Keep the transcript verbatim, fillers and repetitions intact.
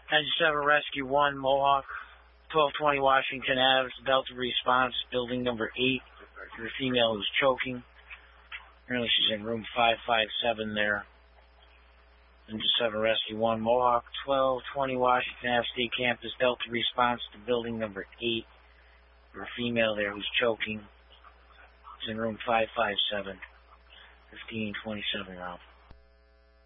ninety-seven Rescue one, Mohawk, twelve twenty Washington Avenue, Delta Response, building number eight. Your female who's choking. Apparently she's in room five five seven there. ninety-seven Rescue one, Mohawk, twelve twenty Washington Avenue, State Campus, Delta Response to building number eight. Your female there who's choking. It's in room five five seven, fifteen twenty-seven round.